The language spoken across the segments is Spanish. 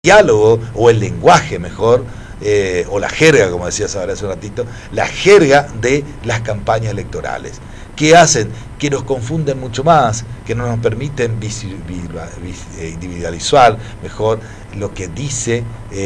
diálogo o el lenguaje mejor, o la jerga, como decías ahora hace un ratito, la jerga de las campañas electorales, que hacen que nos confunden mucho más, que no nos permiten individualizar mejor lo que dice,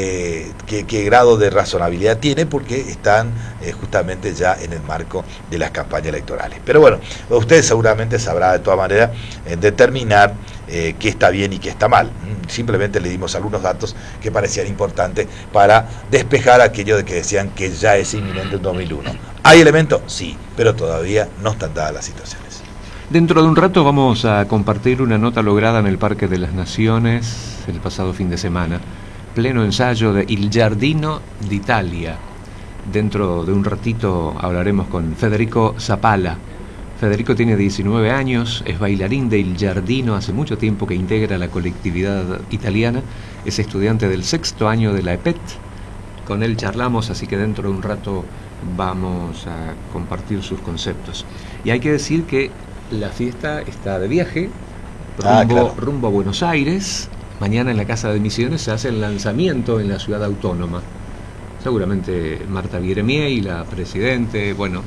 qué grado de razonabilidad tiene, porque están justamente ya en el marco de las campañas electorales. Pero bueno, ustedes seguramente sabrán de todas maneras determinar qué está bien y qué está mal. Simplemente le dimos algunos datos que parecían importantes para despejar aquello de que decían que ya es inminente el 2001. ¿Hay elementos? Sí, pero todavía no están dadas las situaciones. Dentro de un rato vamos a compartir una nota lograda en el Parque de las Naciones el pasado fin de semana. Pleno ensayo de Il Giardino d'Italia. Dentro de un ratito hablaremos con Federico Zappala. Federico tiene 19 años, es bailarín de Il Giardino, hace mucho tiempo que integra la colectividad italiana, es estudiante del 6º año de la EPET. Con él charlamos, así que dentro de un rato vamos a compartir sus conceptos. Y hay que decir que la fiesta está de viaje, rumbo a Buenos Aires. Mañana en la Casa de Misiones se hace el lanzamiento en la ciudad autónoma. Seguramente Marta Guillermiei, la presidente, bueno,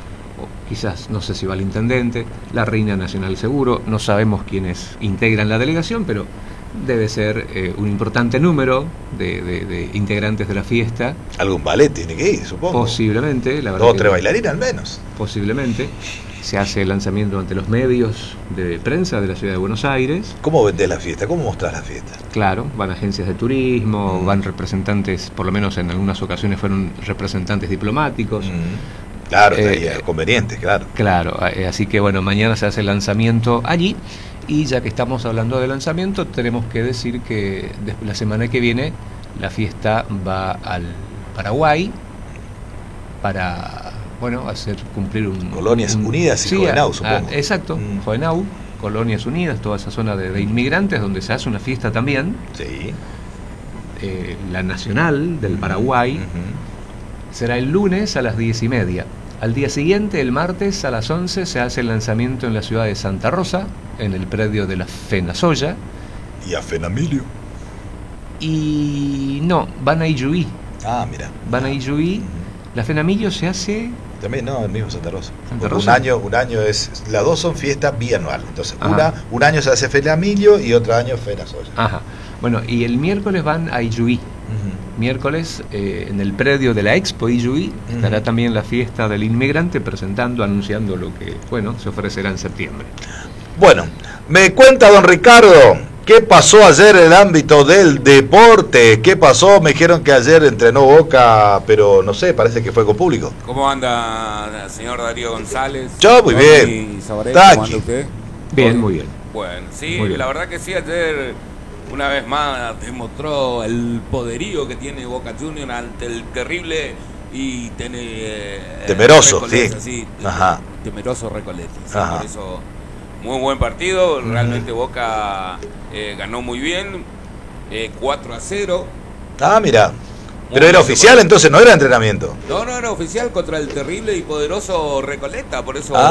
o quizás, no sé si va el intendente, la Reina Nacional seguro, no sabemos quiénes integran la delegación, pero debe ser un importante número de integrantes de la fiesta. Algún ballet tiene que ir, supongo. Posiblemente, la verdad. 2 o 3 bailarines al menos. Posiblemente. Se hace el lanzamiento ante los medios de prensa de la ciudad de Buenos Aires. ¿Cómo vendés la fiesta? ¿Cómo mostrás la fiesta? Claro, van agencias de turismo, van representantes, por lo menos en algunas ocasiones fueron representantes diplomáticos. Claro, conveniente, claro. Claro, así que bueno, mañana se hace el lanzamiento allí. Y ya que estamos hablando de lanzamiento, tenemos que decir que la semana que viene la fiesta va al Paraguay para, bueno, hacer cumplir Colonias Unidas y sí, Juvenau, supongo. Exacto, Juvenau, Colonias Unidas, toda esa zona de inmigrantes, donde se hace una fiesta también. Sí. La nacional del Paraguay será el lunes a las 10:30. Al día siguiente, el martes a las 11, se hace el lanzamiento en la ciudad de Santa Rosa, en el predio de la FENASOYA. ¿Y a Fenamilio? Y no, van a Ijuí. Ah, mira. Van a Ijuí. La FENAMILIO se hace... También, no, el mismo Santa Rosa. Santa Rosa. Un año es... Las dos son fiestas bianual. Entonces, un año se hace Fenamilio y otro año FENASOYA. Ajá. Bueno, y el miércoles van a Ijuí. Miércoles, en el predio de la Expo Ijuí, estará también la fiesta del inmigrante presentando, anunciando lo que, bueno, se ofrecerá en septiembre. Bueno, me cuenta don Ricardo, ¿qué pasó ayer en el ámbito del deporte? ¿Qué pasó? Me dijeron que ayer entrenó Boca, pero no sé, parece que fue con público. ¿Cómo anda, señor Darío González? Yo, muy bien. Sabaré, ¿cómo anda usted? Bien, muy bien. Bueno, sí, muy bien. La verdad que sí, ayer una vez más demostró el poderío que tiene Boca Juniors ante el terrible y temeroso, Recoleta, sí. Temeroso Recoleta. Sí, Ajá. por eso, muy buen partido. Realmente Boca ganó muy bien, 4-0. Ah, mira. Pero era oficial, entonces no era entrenamiento. No era oficial contra el terrible y poderoso Recoleta. Por eso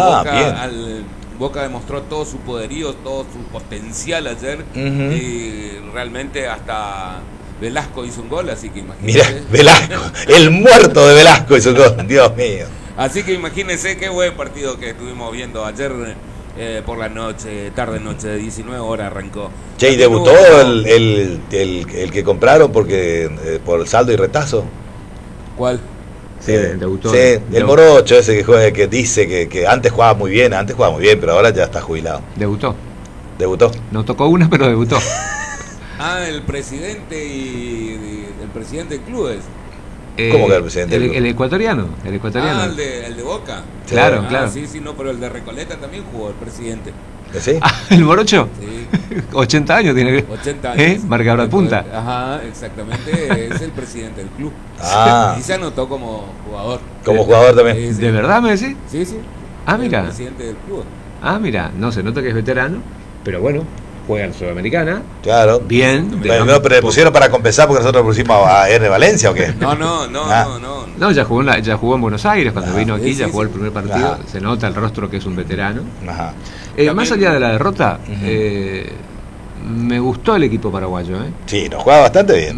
Boca demostró todo su poderío, todo su potencial ayer. Y realmente hasta Velasco hizo un gol, así que imagínense. Mira, Velasco, el muerto de Velasco hizo un gol, Dios mío. Así que imagínense qué buen partido que estuvimos viendo ayer por la noche, tarde-noche, de 19 horas arrancó. Che, ¿y debutó el que compraron porque por saldo y retazo? ¿Cuál? Sí, debutó. Sí, el morocho ese que juega, que dice que antes jugaba muy bien, pero ahora ya está jubilado. Debutó. No tocó una, pero debutó. El presidente el presidente del club es. ¿Cómo que el presidente? El ecuatoriano. El de Boca. Claro. Sí, no, pero el de Recoleta también jugó el presidente. ¿Sí? ¿El morocho? Sí. 80 años tiene. 80 años. Marcador de punta. Ajá, exactamente, es el presidente del club. Y se anotó como jugador. Como jugador también. Sí. ¿De verdad me decís? Sí. Mira. El presidente del club. Mira, no se nota que es veterano, pero bueno, juega en Sudamericana. Claro. Bien. Pero pero le pusieron para compensar porque nosotros pusimos a R Valencia, ¿o qué? No. No, ya jugó en Buenos Aires, cuando vino aquí, ya jugó el primer partido. Ajá. Se nota el rostro que es un veterano. Ajá. Más allá de la derrota, me gustó el equipo paraguayo, ¿eh? Sí, nos juega bastante bien.